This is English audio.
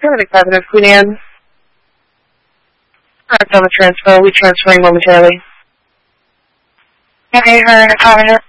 Paramedic Cabinet, Queen Anne. Alright, on the transfer. We'll be transferring momentarily. Okay, her Cabinet.